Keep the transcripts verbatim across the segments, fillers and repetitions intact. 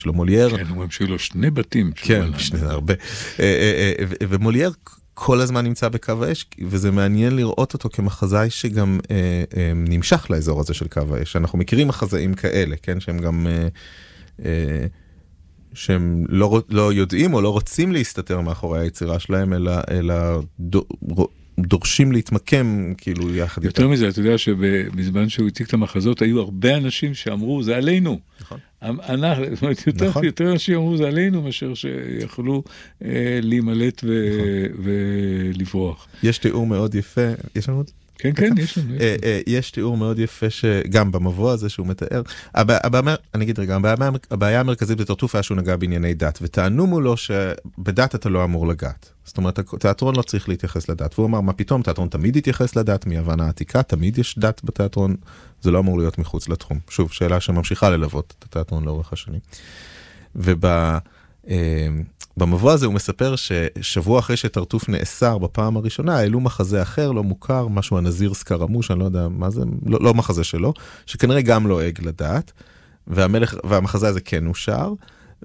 שלו מולייר. כן, אומרים שהיו לו שני בתים. כן, שני, הרבה. ומולייר כל הזמן נמצא בקו האש, וזה מעניין לראות אותו כמחזאי שגם נמשך לאזור הזה של קו האש. אנחנו מכירים מחזאים כאלה, כן, שהם גם... שהם לא, לא יודעים או לא רוצים להסתתר מאחורי היצירה שלהם, אלא, אלא דו, דורשים להתמקם כאילו יחד. יותר מזה, אתה יודע שבזמן שהוא הציג את המחזות, היו הרבה אנשים שאמרו, זה עלינו. נכון. אנחנו, זאת אומרת, יותר, נכון. יותר אנשים אמרו, זה עלינו, מאשר שיכולו אה, להימלט ו, נכון. ולברוח. יש תיאור מאוד יפה, יש לנו... כן, כן, יש לנו. יש תיאור מאוד יפה שגם במבוא הזה שהוא מתאר, אני אגיד רגע, הבעיה המרכזית בטרטוף היה שהוא נגע בענייני דת, וטענו מולו שבדת אתה לא אמור לגעת. זאת אומרת, תיאטרון לא צריך להתייחס לדת, והוא אמר, מה פתאום, תיאטרון תמיד יתייחס לדת, מיוון העתיקה, תמיד יש דת בתיאטרון, זה לא אמור להיות מחוץ לתחום. שוב, שאלה שממשיכה ללוות את התיאטרון לאורך השנים. וב... במבוא הזה הוא מספר ששבוע אחרי שטרטוף נאסר בפעם הראשונה, העלו מחזה אחר, לא מוכר, משהו הנזיר סקרמוש, אני לא יודע מה זה, לא, לא מחזה שלו, שכנראה גם לא עג לדעת, והמלך, והמחזה הזה כן אושר,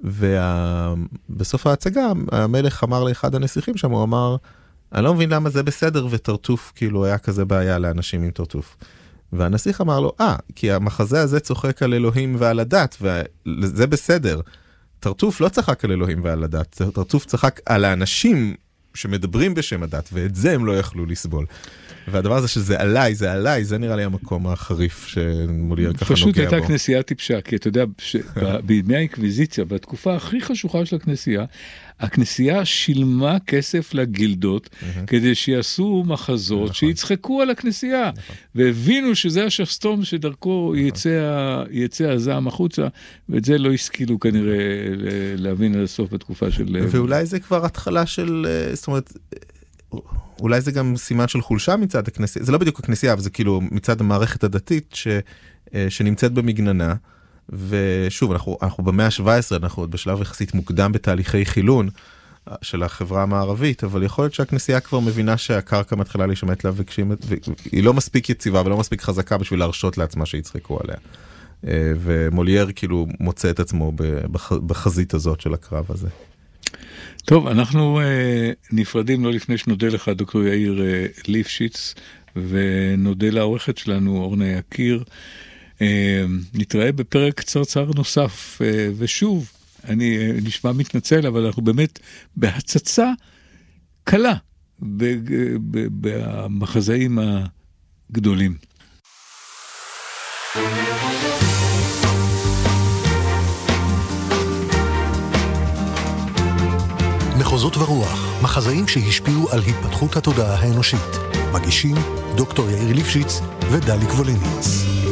ובסוף ההצגה המלך אמר לאחד הנסיכים שם, הוא אמר, אני לא מבין למה זה בסדר, וטרטוף כאילו היה כזה בעיה לאנשים עם טרטוף. והנסיך אמר לו, אה, כי המחזה הזה צוחק על אלוהים ועל הדת, וזה בסדר. טרטוף לא צחק על אלוהים ועל הדת, טרטוף צחק על האנשים שמדברים בשם הדת, ואת זה הם לא יכלו לסבול. והדבר הזה שזה עליי, זה עליי, זה נראה לי המקום החריף שמולייר ככה נוגע בו. פשוט הייתה כנסייה טיפשה, כי אתה יודע, בימי האינקוויזיציה, בתקופה הכי חשוכה של הכנסייה, הכנסייה שילמה כסף לגילדות, כדי שיעשו מחזות, שיצחקו על הכנסייה, והבינו שזה השסתום שדרכו יצא הזעם החוצה, ואת זה לא השכילו כנראה להבין עד הסוף בתקופה של... ואולי זה כבר התחלה של, זאת אומרת, אולי זה גם סימן של חולשה מצד הכנסייה, זה לא בדיוק הכנסייה, אבל זה כאילו מצד המערכת הדתית ש, שנמצאת במגננה, ושוב, אנחנו, אנחנו במאה ה-שבע עשרה, אנחנו עוד בשלב יחסית מוקדם בתהליכי חילון של החברה המערבית, אבל יכול להיות שהכנסייה כבר מבינה שהקרקע מתחילה להישמט לה, והיא לא מספיק יציבה ולא מספיק חזקה בשביל להרשות לעצמה שיצחקו עליה. ומולייר כאילו מוצא את עצמו בחזית הזאת של הקרב הזה. טוב, אנחנו אה, נפרדים לא לפני שנודה לך, דוקטור יאיר אה, ליפשיץ, ונודה לעורכת שלנו, אורנה יקיר. אה, נתראה בפרק קצרצר נוסף, אה, ושוב, אני אה, נשמע מתנצל, אבל אנחנו באמת בהצצה קלה במחזאים הגדולים. מחוזות ורוח, מחזאים שהשפיעו על התפתחות התודעה האנושית. מגישים דוקטור יאיר ליפשיץ ודלי קבוליניץ.